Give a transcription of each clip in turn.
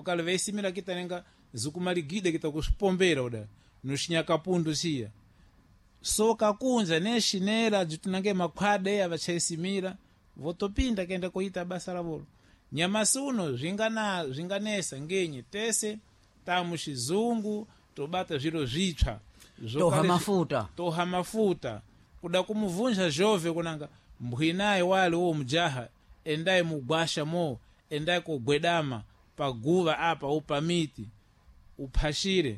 ukale veisimira kitanenga zikumaligide kita kusipombera uda nushinyakapundu siya soka kunja neshinera jitunange makhwade avachaisimira votopinda kenda kuita basa lavolo nyamasuno zvinganesa ngenye tese tamushizungu tobata zviro zvitsva toha mafuta kuda kumuvunja jove kunanga mbwinaye wale wo mujaha endaye mugwasha mo endaye kugwedama paguva apa upamiti uphashire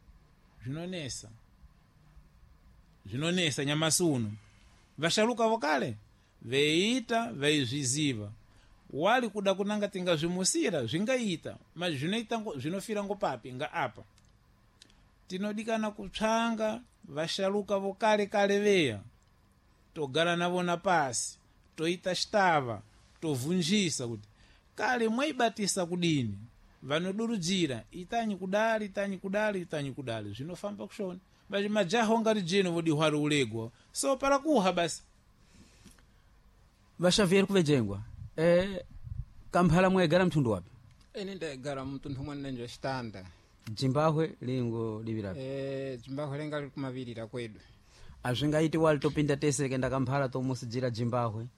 zvinonesa nyamasuno vasharuka vokale veita veizviziva wali kuda kunanga tingazvimusira zvingaita mas zvinofira ngopapi nga apa tinodikana kutsvanga vasharuka vokale kale veya togara navona pasi toita xitava tovunjisa kuti kale mwaibatisa kudini vanodurudzira itanyi kudali zvinofamba kushona basi majaha ongati jeno vodihwari ulegwa so para kuha basi vashaviyeri kuvejengwa kamphala mwegara mtundu wapi ine ndegara mtundu mwanne njo xitanda jimbahwe lingo livirapi jimbahwe lenga lili kumavirira kwedu azvingaiti wali topinda tese kenda kamphala tomusijira jimbahwe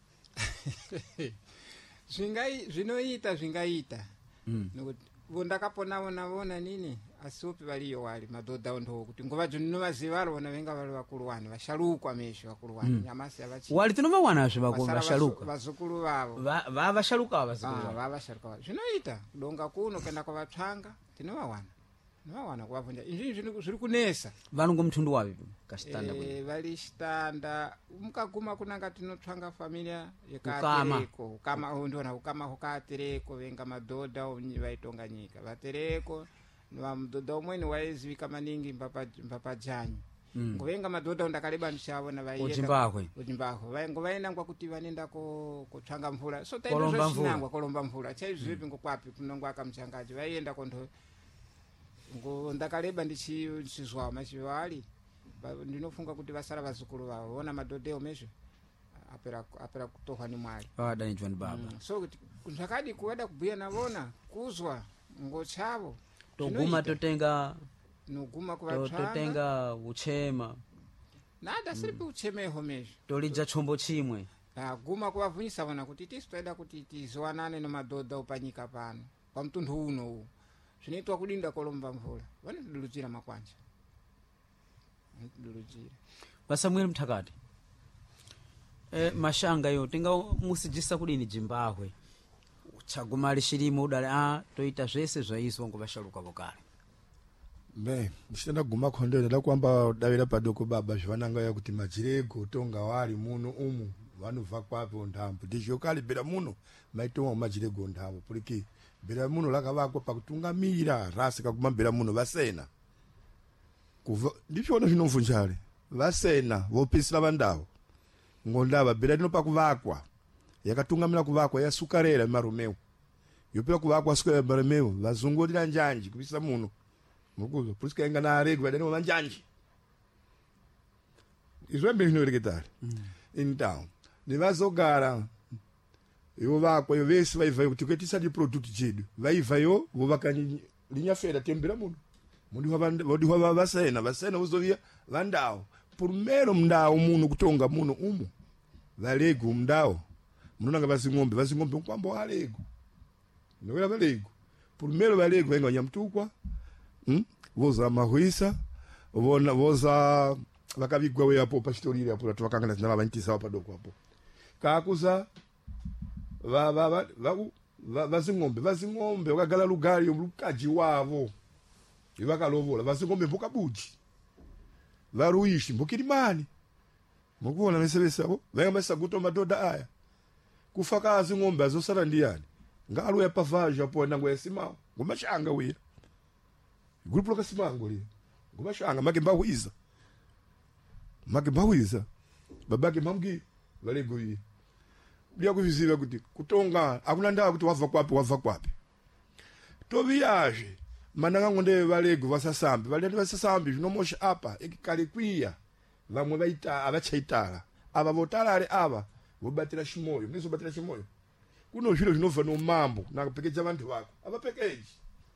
zvingaita nokuti vondakaponavona nini asiupi valiyo wali madhodha ondowo kuti nguva jo ndinovaziva vona venga vali vakulu wani vashalukwa mesho vakulu wani nyamasi avachi wali tinovawanazve vashaluka vazukulu vavo vavashaluka vavashaluka zvinoita kudonga kuno kenda kwavatsvanga tinovawana kuvavunja izvi zviri kunesa vanongo mtundu wapi kashitanda vali xitanda mukaguma kunanga tinotsvanga familia yekatereko ukama hukatereko venga madhodha vaitonga nyika vatereko mudhodha umweni waizivika maningi mbapajanyu ngovenga madhodha undakareba ndichavona ujimbahwe ngovaendangwa kuti vanenda kutsvanga mvura so taidozvashinangwa kolomba mvura chaizvipi ngokwapi kunongwa akamuchangaji vaienda kondo ndakareba ndichizwa machivali ndinofunga kuti vasara vazukuru vavo vona madhodheo mesho apera kutohwa ni mwali vadanijwa ni baba so kuti zvakadi kuwada kubhuya navona kuzwa ngochavo toguma noguma kuvatsvanga totenga uchema nada siripi uchemeho mesho tolija chombo chimwe guma kuvabvunyisa vona kuti tisu toida kuti tizowanane nomadhodha upanyika pano pamtundu uno uwu zvinoitwa kudinda kolomba mvura vanotiduludzira makwanja vasamueli mthakati mashanga yo tingamusijisa kudini jimbahwe chagumali shirimo udale toita zvese zvaizwa ngovasharuka vokale mishitenda guma khondera ndakuamba davira padoko baba zvivananga ya kuti majirego tonga wali muno umu vanobva kwapo ndambo ndizvokali bera muno maitonga majirego ndambo puliki bera muno lakavakwa pakutungamira rasi kaguma bera muno vasena ndizvona zvinovunjale vasena vopisira vandawo ngondava bera rino pakuvakwa yakatungamira kuvakwa yasukarera maromeo yopera kuvakwa sukarera maromeo vazungurira njanji kupisira muno mukuzo pulisika inga na aregu vadani vanjanji izvembe zvinoreketari in town nevazogara ivo vakwa vese vaibvayo kuti kwetisati product chedu vaibvayo vovakalinyafera tembera muno vodiwa vasena vozovia vandawo purumero mundawo muno kutonga muno umo valegu mundawo munonanga vazing'ombe nkwambo valegu novera valegu purumero valegu vainga vanyamtukwa voza mahwisa voza vakavigwa weyapo pachitoriri apo tovakangana zina vavanyitisa vapadoko apo kakuza vazing'ombe vakagala lugari lukaji wavo ivakalovola vazing'ombe mbukabuji varuishi mbukirimani mukuona vesevese avo vainga masaguto madhodha aya kufa kazing'ombe azosara ndiyani ngaluya pavaja apo nango yasimao ngomashanga wira grupo lokasimango li ngomashanga makembahwiza babake mamgi valegoyi bya kuviziva kuti kutonga akuna ndawa kuti wava kwapi toviyaje mananga ngonde valego vasasambi zvinomosha apa ekikale kwiya vamwe vaita avachaitala ava votalale ava vobatira chimoyo ngezobatira chimoyo kuno zviro zvinobva nomambo nakapekeja vantu vako avapekeji